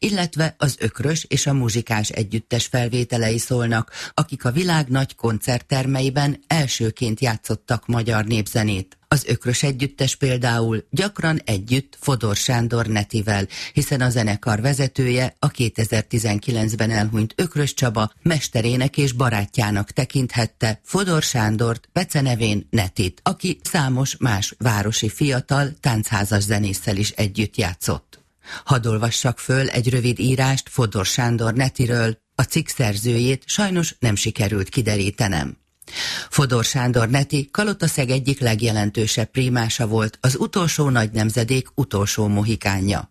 illetve az Ökrös és a Muzsikás együttes felvételei szólnak, akik a világ nagy koncerttermeiben elsőként játszottak magyar népzenét. Az Ökrös együttes például gyakran együtt Fodor Sándor Netivel, hiszen a zenekar vezetője a 2019-ben elhunyt Ökrös Csaba mesterének és barátjának tekinthette Fodor Sándort, becenevén Netit, aki számos más városi fiatal táncházas zenésszel is együtt játszott. Hadd olvassak föl egy rövid írást Fodor Sándor Netiről, a cikk szerzőjét sajnos nem sikerült kiderítenem. Fodor Sándor Neti Kalotaszeg egyik legjelentősebb prímása volt, az utolsó nagy nemzedék utolsó mohikánja.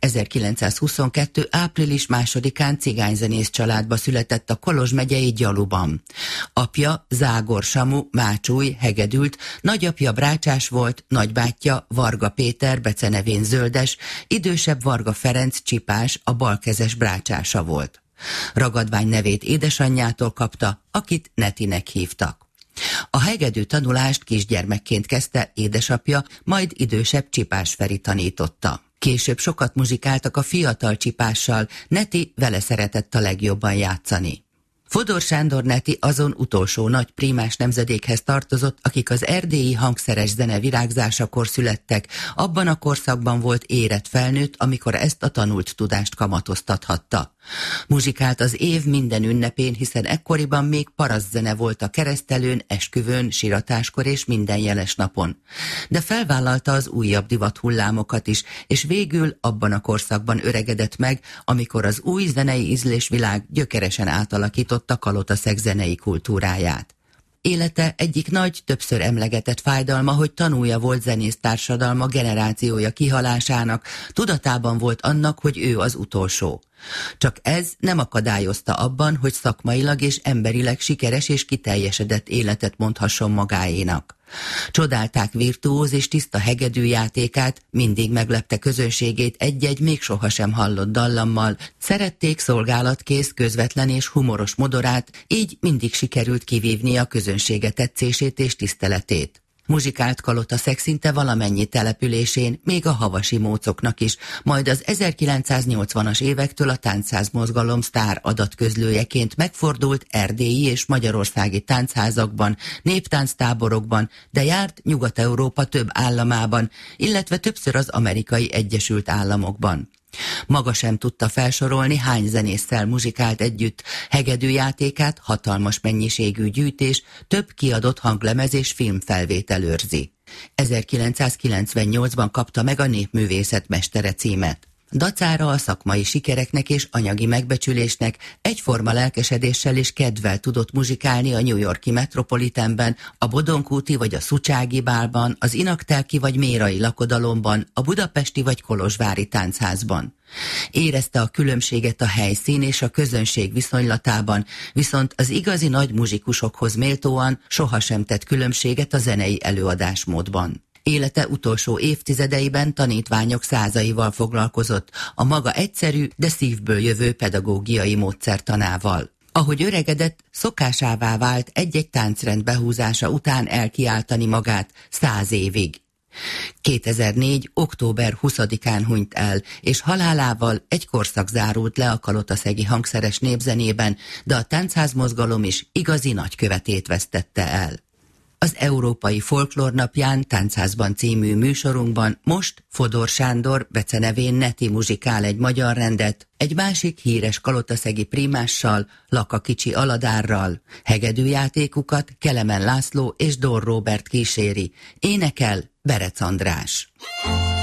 1922. április 2-án cigányzenész családba született a Kolozs megyei Gyaluban. Apja Zágor Samu Mácsúj hegedült, nagyapja brácsás volt, nagybátyja Varga Péter becenevén Zöldes, idősebb Varga Ferenc csipás, a balkezes brácsása volt. Ragadvány nevét édesanyjától kapta, akit Netinek hívtak. A hegedű tanulást kisgyermekként kezdte édesapja, majd idősebb Csipás Feri tanította. Később sokat muzsikáltak a fiatal Csipással, Neti vele szeretett a legjobban játszani. Fodor Sándor Neti azon utolsó nagy prímás nemzedékhez tartozott, akik az erdélyi hangszeres zene virágzásakor születtek, abban a korszakban volt érett felnőtt, amikor ezt a tanult tudást kamatoztathatta. Muzsikált az év minden ünnepén, hiszen ekkoriban még parasztzene volt a keresztelőn, esküvőn, siratáskor és minden jeles napon. De felvállalta az újabb divathullámokat is, és végül abban a korszakban öregedett meg, amikor az új zenei ízlésvilág gyökeresen átalakította Kalotaszeg zenei kultúráját. Élete egyik nagy, többször emlegetett fájdalma, hogy tanúja volt zenész társadalma generációja kihalásának, tudatában volt annak, hogy ő az utolsó. Csak ez nem akadályozta abban, hogy szakmailag és emberileg sikeres és kiteljesedett életet mondhasson magáénak. Csodálták virtuóz és tiszta hegedűjátékát, mindig meglepte közönségét egy-egy még sohasem hallott dallammal, szerették szolgálatkész, közvetlen és humoros modorát, így mindig sikerült kivívnia a közönsége tetszését és tiszteletét. Muzsikált Kalotaszeg szinte valamennyi településén, még a havasi mócoknak is, majd az 1980-as évektől a táncház mozgalom sztár adatközlőjeként megfordult erdélyi és magyarországi táncházakban, néptánctáborokban, de járt Nyugat-Európa több államában, illetve többször az Amerikai Egyesült Államokban. Maga sem tudta felsorolni, hány zenésszel muzsikált együtt, hegedűjátékát hatalmas mennyiségű gyűjtés, több kiadott hanglemez és filmfelvétel őrzi. 1998-ban kapta meg a Népművészet mestere címet. Dacára a szakmai sikereknek és anyagi megbecsülésnek egyforma lelkesedéssel és kedvel tudott muzsikálni a New York-i Metropolitanben, a Bodonkúti vagy a Szucsági bálban, az Inaktelki vagy Mérai lakodalomban, a budapesti vagy kolozsvári táncházban. Érezte a különbséget a helyszín és a közönség viszonylatában, viszont az igazi nagy muzsikusokhoz méltóan sohasem tett különbséget a zenei előadásmódban. Élete utolsó évtizedeiben tanítványok százaival foglalkozott, a maga egyszerű, de szívből jövő pedagógiai módszertanával. Ahogy öregedett, szokásává vált egy-egy táncrend behúzása után elkiáltani magát 100 évig. 2004. október 20-án hunyt el, és halálával egy korszak zárult le a kalotaszegi hangszeres népzenében, de a táncházmozgalom is igazi nagykövetét vesztette el. Az Európai Folklór Napján Táncházban című műsorunkban most Fodor Sándor becenevén Neti muzsikál egy magyar rendet, egy másik híres kalotaszegi prímással, Laka kicsi Aladárral. Hegedűjátékukat Kelemen László és Dór Róbert kíséri. Énekel Berec András.